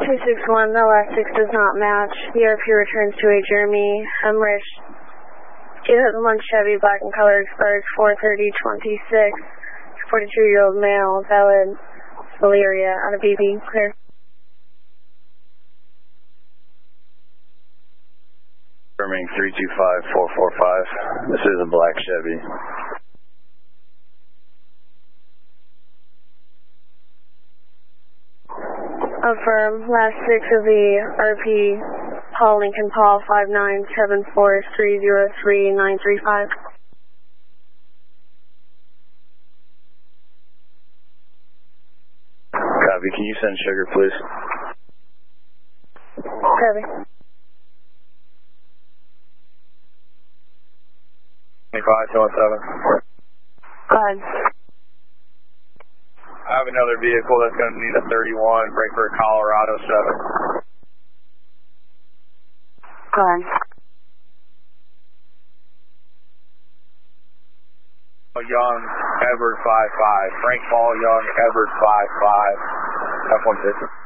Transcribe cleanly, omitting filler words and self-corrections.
261, the last 6 does not match. The RP returns to a Jeremy Hemrich 2001 Chevy, black in color, expires 4/30/26. 42-year-old male, valid malaria, out of BB, clear. Confirming 325445. This is a black Chevy. Affirm, last 6 of the RP, Paul Lincoln Paul, 5974303935. Copy, can you send sugar, please? Copy. 25-217. Go ahead. I have another vehicle that's going to need a 31, break for a Colorado 7. Go ahead. Young, Edward 55. Frank Paul Young, Edward 55. F-150.